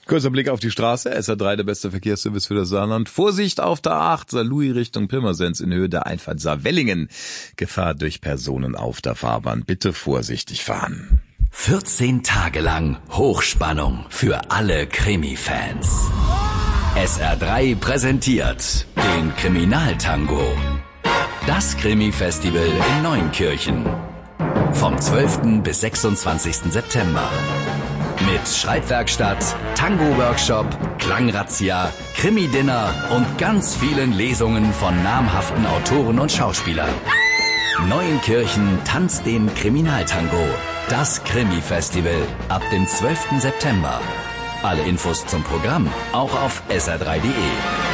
Kurzer Blick auf die Straße. SR3, der beste Verkehrsservice für das Saarland. Vorsicht auf der A8, Saarlouis Richtung Pirmasens in Höhe der Einfahrt Saarwellingen. Gefahr durch Personen auf der Fahrbahn. Bitte vorsichtig fahren. 14 Tage lang Hochspannung für alle Krimi-Fans. SR3 präsentiert den Kriminaltango. Das Krimi-Festival in Neunkirchen. Vom 12. bis 26. September. Mit Schreibwerkstatt, Tango-Workshop, Klangrazzia, Krimi-Dinner und ganz vielen Lesungen von namhaften Autoren und Schauspielern. Neunkirchen tanzt den Kriminaltango. Das Krimi-Festival ab dem 12. September. Alle Infos zum Programm auch auf sr3.de.